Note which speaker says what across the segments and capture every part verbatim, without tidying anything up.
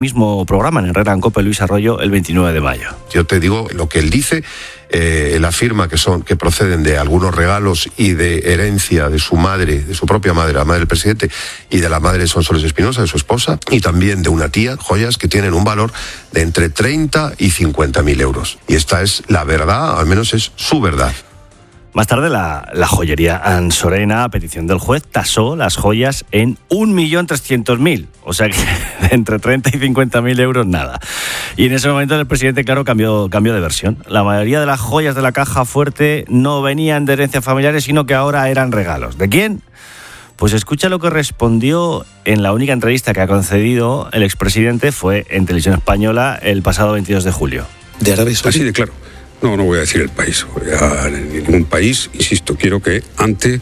Speaker 1: Mismo programa en Herrera en Cope, Luis Arroyo, el veintinueve de mayo.
Speaker 2: Yo te digo lo que él dice, eh, él afirma que son que proceden de algunos regalos y de herencia de su madre, de su propia madre, la madre del presidente, y de la madre de Sonsoles Espinosa, de su esposa, y también de una tía, joyas que tienen un valor de entre treinta y cincuenta mil euros. Y esta es la verdad, al menos es su verdad.
Speaker 1: Más tarde, la, la joyería Ansorena, a petición del juez, tasó las joyas en un millón trescientos mil. O sea que entre treinta y cincuenta mil euros, nada. Y en ese momento el presidente, claro, cambió, cambió de versión. La mayoría de las joyas de la caja fuerte no venían de herencias familiares, sino que ahora eran regalos. ¿De quién? Pues escucha lo que respondió en la única entrevista que ha concedido el expresidente, fue en Televisión Española el pasado veintidós de julio.
Speaker 3: ¿De Arabia Saudí?
Speaker 4: Así de claro. No, no voy a decir el país. A ningún país, insisto, quiero que ante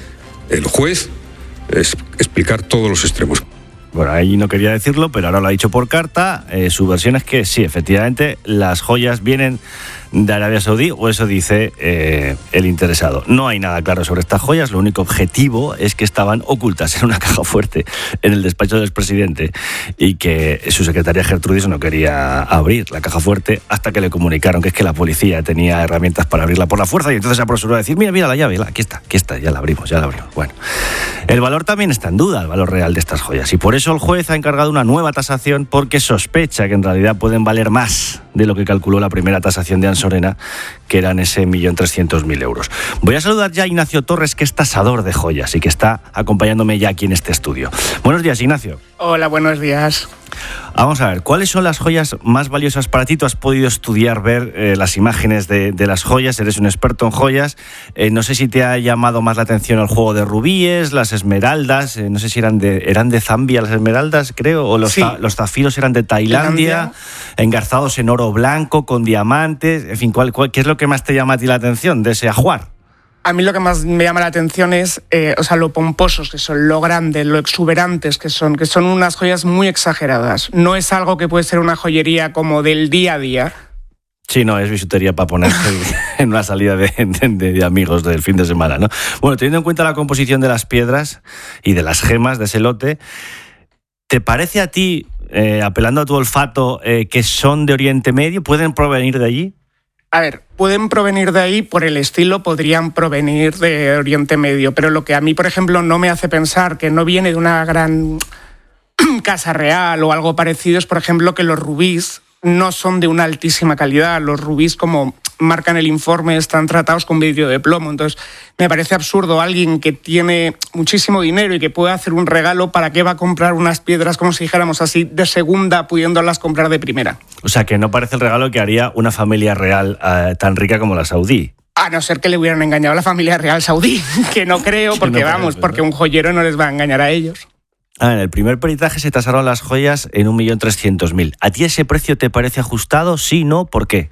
Speaker 4: el juez es explicar todos los extremos.
Speaker 1: Bueno, ahí no quería decirlo, pero ahora lo ha dicho por carta. Eh, su versión es que sí, efectivamente, las joyas vienen de Arabia Saudí, o eso dice eh, el interesado. No hay nada claro sobre estas joyas, lo único objetivo es que estaban ocultas en una caja fuerte en el despacho del expresidente y que su secretaria Gertrudis no quería abrir la caja fuerte hasta que le comunicaron que es que la policía tenía herramientas para abrirla por la fuerza, y entonces se apresuró a decir, mira, mira la llave, aquí está, aquí está, ya la abrimos, ya la abrimos. Bueno, el valor también está en duda, el valor real de estas joyas, y por eso el juez ha encargado una nueva tasación, porque sospecha que en realidad pueden valer más de lo que calculó la primera tasación de Ansorena, que eran ese millón trescientos mil euros. Voy a saludar ya a Ignacio Torres, que es tasador de joyas y que está acompañándome ya aquí en este estudio. Buenos días, Ignacio.
Speaker 5: Hola, buenos días.
Speaker 1: Vamos a ver, ¿cuáles son las joyas más valiosas para ti? Tú has podido estudiar, ver eh, las imágenes de, de las joyas, eres un experto en joyas. Eh, no sé si te ha llamado más la atención el juego de rubíes, las esmeraldas, eh, no sé si eran de eran de Zambia las esmeraldas, creo, o los, sí. ta, los zafiros eran de Tailandia, Tailandia, engarzados en oro blanco, con diamantes, en fin, ¿cuál, cuál, ¿qué es lo que más te llama a ti la atención de ese ajuar?
Speaker 5: A mí lo que más me llama la atención es eh, o sea, lo pomposos que son, lo grandes, lo exuberantes que son, que son unas joyas muy exageradas. No es algo que puede ser una joyería como del día a día.
Speaker 1: Sí, no, es bisutería para ponerse en una salida de, de, de amigos del fin de semana, ¿no? Bueno, teniendo en cuenta la composición de las piedras y de las gemas de ese lote, ¿te parece a ti, eh, apelando a tu olfato, eh, que son de Oriente Medio? ¿Pueden provenir de allí?
Speaker 5: A ver, pueden provenir de ahí, por el estilo podrían provenir de Oriente Medio, pero lo que a mí, por ejemplo, no me hace pensar que no viene de una gran casa real o algo parecido es, por ejemplo, que los rubíes no son de una altísima calidad. Los rubíes, como marcan el informe, están tratados con vidrio de plomo. Entonces, me parece absurdo alguien que tiene muchísimo dinero y que puede hacer un regalo, ¿para qué va a comprar unas piedras, como si dijéramos así, de segunda, pudiéndolas comprar de primera?
Speaker 1: O sea, que no parece el regalo que haría una familia real eh, tan rica como la saudí.
Speaker 5: A no ser que le hubieran engañado a la familia real saudí, que no creo, porque no vamos, parece, porque ¿no? Un joyero no les va a engañar a ellos.
Speaker 1: Ah, en el primer peritaje se tasaron las joyas en un millón trescientos mil. ¿A ti ese precio te parece ajustado? Sí, no, ¿por qué?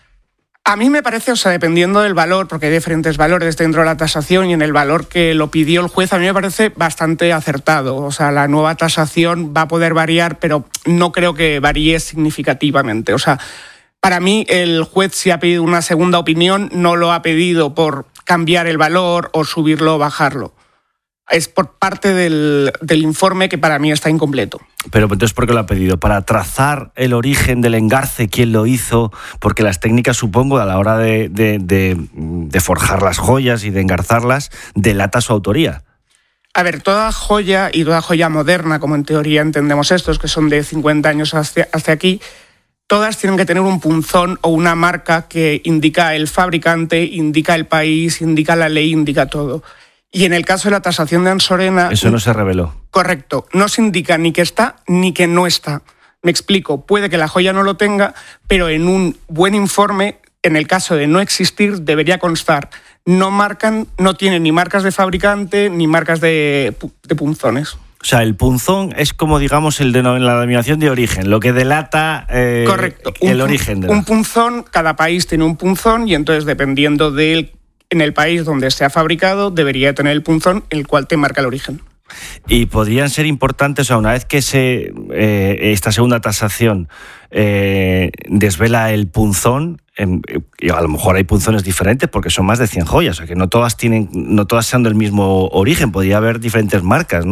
Speaker 5: A mí me parece, o sea, dependiendo del valor, porque hay diferentes valores dentro de la tasación, y en el valor que lo pidió el juez, a mí me parece bastante acertado. O sea, la nueva tasación va a poder variar, pero no creo que varíe significativamente. O sea, para mí el juez, si ha pedido una segunda opinión, no lo ha pedido por cambiar el valor o subirlo o bajarlo. Es por parte del, del informe, que para mí está incompleto.
Speaker 1: Pero entonces, ¿por qué lo ha pedido? ¿Para trazar el origen del engarce? ¿Quién lo hizo? Porque las técnicas, supongo, a la hora de, de, de, de forjar las joyas y de engarzarlas, delata su autoría.
Speaker 5: A ver, toda joya y toda joya moderna, como en teoría entendemos estos, que son de cincuenta años hacia, hacia aquí, todas tienen que tener un punzón o una marca que indica el fabricante, indica el país, indica la ley, indica todo. Y en el caso de la tasación de Ansorena...
Speaker 1: Eso no se reveló.
Speaker 5: Correcto. No se indica ni que está ni que no está. Me explico. Puede que la joya no lo tenga, pero en un buen informe, en el caso de no existir, debería constar. No marcan, no tienen ni marcas de fabricante ni marcas de, de punzones.
Speaker 1: O sea, el punzón es como, digamos, el de la denominación de origen, lo que delata eh,
Speaker 5: Correcto.
Speaker 1: el
Speaker 5: un,
Speaker 1: origen. De la...
Speaker 5: Un punzón, cada país tiene un punzón, y entonces, dependiendo del... en el país donde se ha fabricado, debería tener el punzón, el cual te marca el origen.
Speaker 1: Y podrían ser importantes, o sea, una vez que se eh, esta segunda tasación eh, desvela el punzón, eh, y a lo mejor hay punzones diferentes porque son más de cien joyas, o sea, que no todas tienen, no todas sean del mismo origen, podría haber diferentes marcas, ¿no?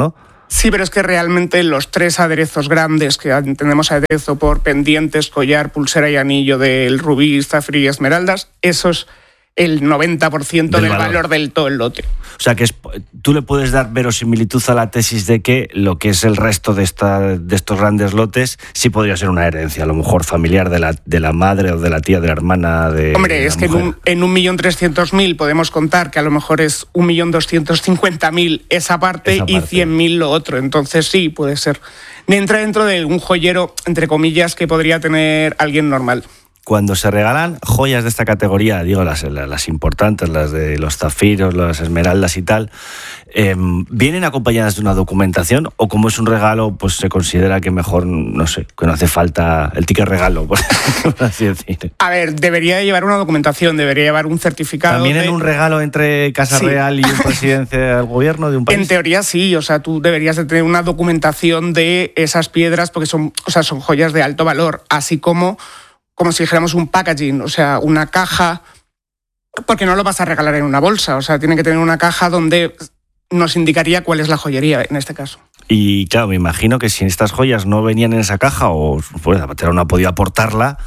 Speaker 5: Sí, pero es que realmente los tres aderezos grandes, que entendemos aderezo por pendientes, collar, pulsera y anillo del rubí, zafiro y esmeraldas, eso es el noventa por ciento del, del valor. valor del todo el lote.
Speaker 1: O sea, que es, tú le puedes dar verosimilitud a la tesis de que lo que es el resto de, esta, de estos grandes lotes sí podría ser una herencia, a lo mejor familiar de la, de la madre o de la tía, de la hermana de
Speaker 5: Hombre,
Speaker 1: de
Speaker 5: es
Speaker 1: la
Speaker 5: que
Speaker 1: mujer.
Speaker 5: en un millón trescientos mil podemos contar que a lo mejor es un millón doscientos cincuenta mil esa parte, esa parte y cien mil lo otro. Entonces sí, puede ser. Entra dentro de un joyero, entre comillas, que podría tener alguien normal.
Speaker 1: Cuando se regalan joyas de esta categoría, digo las, las importantes, las de los zafiros, las esmeraldas y tal, eh, ¿vienen acompañadas de una documentación o como es un regalo, pues se considera que mejor, no sé, que no hace falta el ticket regalo, por así decir?
Speaker 5: A ver, debería llevar una documentación, debería llevar un certificado.
Speaker 1: ¿También
Speaker 5: de...
Speaker 1: en un regalo entre Casa sí. Real y un presidente del gobierno de un país?
Speaker 5: En teoría sí, o sea, tú deberías de tener una documentación de esas piedras porque son, o sea, son joyas de alto valor, así como... como si dijéramos un packaging, o sea, una caja, porque no lo vas a regalar en una bolsa, o sea, tiene que tener una caja donde nos indicaría cuál es la joyería en este caso.
Speaker 1: Y claro, me imagino que si estas joyas no venían en esa caja o pues, la patera no ha podido aportarla,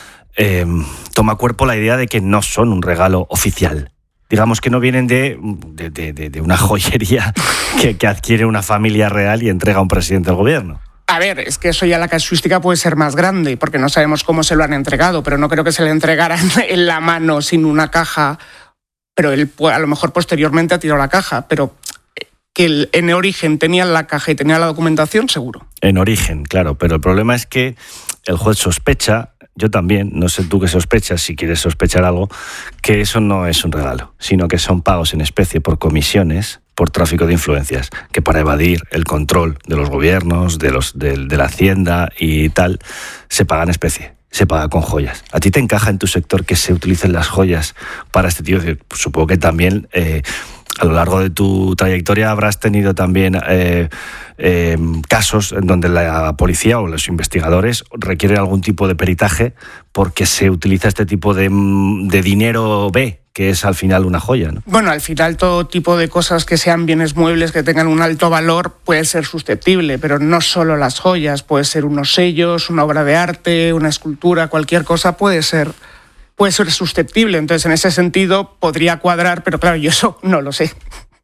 Speaker 1: eh, toma cuerpo la idea de que no son un regalo oficial. Digamos que no vienen de, de, de, de una joyería que, que adquiere una familia real y entrega a un presidente del gobierno.
Speaker 5: A ver, es que eso ya la casuística puede ser más grande, porque no sabemos cómo se lo han entregado, pero no creo que se le entregaran en la mano sin una caja, pero él a lo mejor posteriormente ha tirado la caja, pero que el, en origen tenía la caja y tenía la documentación, seguro.
Speaker 1: En origen, claro, pero el problema es que el juez sospecha, yo también, no sé tú qué sospechas, si quieres sospechar algo, que eso no es un regalo, sino que son pagos en especie por comisiones, por tráfico de influencias, que para evadir el control de los gobiernos, de, los, de, de la hacienda y tal, se paga en especie, se paga con joyas. ¿A ti te encaja en tu sector que se utilicen las joyas para este tipo de...? Pues supongo que también eh, a lo largo de tu trayectoria habrás tenido también eh, eh, casos en donde la policía o los investigadores requieren algún tipo de peritaje porque se utiliza este tipo de, de dinero B, que es al final una joya, ¿no?
Speaker 5: Bueno, al final todo tipo de cosas que sean bienes muebles que tengan un alto valor puede ser susceptible, pero no solo las joyas, puede ser unos sellos, una obra de arte, una escultura, cualquier cosa puede ser, puede ser susceptible. Entonces, en ese sentido, podría cuadrar, pero claro, yo eso no lo sé.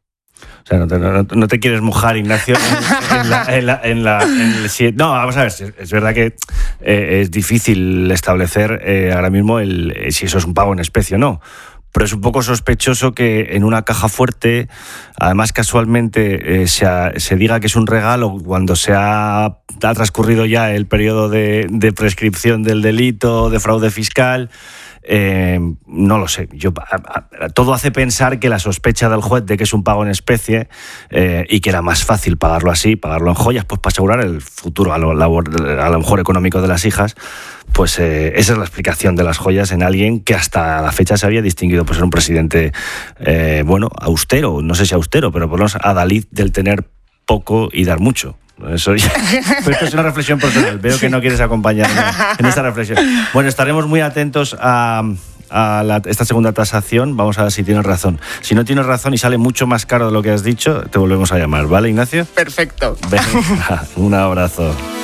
Speaker 1: O sea, no te, no, no te quieres mojar, Ignacio, en, en la... En la, en la en el, si, no, vamos a ver, es verdad que eh, es difícil establecer eh, ahora mismo el, eh, si eso es un pago en especie o no. Pero es un poco sospechoso que en una caja fuerte, además casualmente, eh, se, se diga que es un regalo cuando se ha, ha transcurrido ya el periodo de, de prescripción del delito, de fraude fiscal. Eh, no lo sé. Yo, a, a, todo hace pensar que la sospecha del juez de que es un pago en especie eh, y que era más fácil pagarlo así, pagarlo en joyas, pues para asegurar el futuro a lo, a lo mejor económico de las hijas. Pues eh, esa es la explicación de las joyas en alguien que hasta la fecha se había distinguido por ser un presidente, eh, bueno, austero, no sé si austero, pero por lo menos adalid del tener poco y dar mucho. Eso ya. Pero esto es una reflexión personal. Veo que no quieres acompañarme en esta reflexión. Bueno, estaremos muy atentos a, a la, esta segunda tasación. Vamos a ver si tienes razón. Si no tienes razón y sale mucho más caro de lo que has dicho, te volvemos a llamar, ¿vale, Ignacio?
Speaker 5: Perfecto.
Speaker 1: Venga, un abrazo.